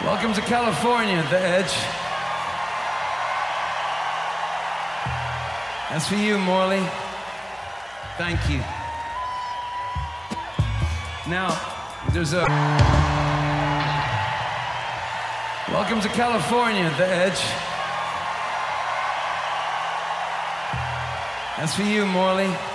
Welcome to California at the Edge. That's for you, Morley. Thank you. Now, there's a... Welcome to California at the Edge. That's for you, Morley.